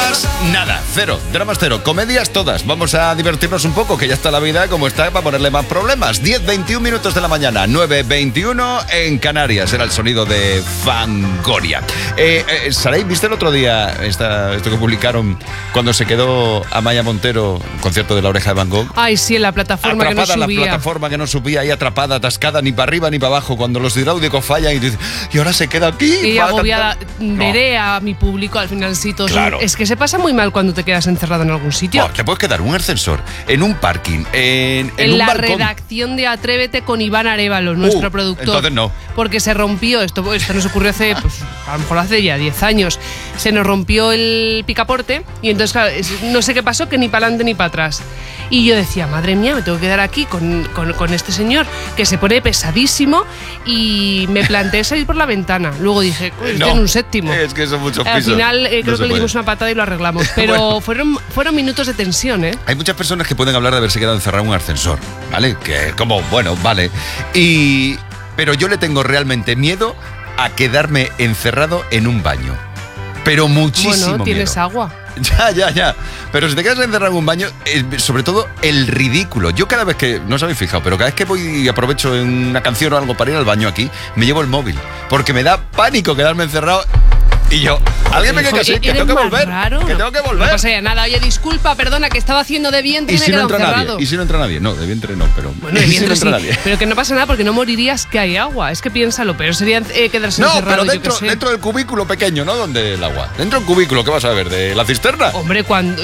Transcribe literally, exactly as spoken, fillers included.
Dramas, nada, cero. Dramas cero. Comedias todas. Vamos a divertirnos un poco, que ya está la vida como está para ponerle más problemas. diez veintiún minutos de la mañana, nueve veintiuno en Canarias. Era el sonido de Fangoria. Eh, eh, Saray, ¿viste el otro día esta, esto que publicaron cuando se quedó Amaya Montero, concierto de La Oreja de Van Gogh? Ay, sí, en la plataforma atrapada que no subía. en la plataforma que no subía, ahí atrapada, atascada, ni para arriba ni para abajo, cuando los hidráulicos fallan y dice, y ahora se queda aquí. Y agobiada, no. veré a mi público al final sí todos. Claro. Es que se pasa muy mal cuando te quedas encerrado en algún sitio. Oh, te puedes quedar en un ascensor, en un parking, en, en, en un la balcón. redacción de Atrévete con Iván Arévalo, nuestro uh, productor. Entonces no. Porque se rompió, esto, esto nos ocurrió hace, pues, a lo mejor hace ya diez años. Se nos rompió el picaporte y entonces, claro, no sé qué pasó, que ni para adelante ni para atrás. Y yo decía, madre mía, me tengo que quedar aquí con, con, con este señor que se pone pesadísimo, y me planteé salir por la ventana. Luego dije, estoy no, en un séptimo. Es que son muchos pisos. Al final eh, no creo que puede. le dimos una patada y lo arreglamos. Pero bueno, fueron, fueron minutos de tensión, ¿eh? Hay muchas personas que pueden hablar de haberse quedado encerrado en un ascensor, ¿vale? Que como, bueno, vale. Y pero yo le tengo realmente miedo a quedarme encerrado en un baño. Pero muchísimo Bueno, tienes miedo. agua. Ya, ya, ya. Pero si te quedas encerrado en un baño, eh, sobre todo el ridículo. Yo cada vez que, no os habéis fijado, pero cada vez que voy y aprovecho en una canción o algo para ir al baño aquí, me llevo el móvil. Porque me da pánico quedarme encerrado. Y yo, alguien me diga que sí, que tengo que volver. Raro. Que tengo que volver. No pasa ya nada. Oye, disculpa, perdona, que estaba haciendo de vientre y, ¿Y me si he no quedado entra encerrado. nadie? ¿Y si no entra nadie? No, de vientre no, pero... Bueno, de ¿y si vientre no entra sí, nadie? pero que no pasa nada porque no morirías, que hay agua. Es que piénsalo, pero sería eh, quedarse No, encerrado, pero yo dentro, qué sé. dentro del cubículo pequeño, ¿no? Donde el agua. Dentro del cubículo, ¿qué vas a ver? ¿De la cisterna? Hombre, cuando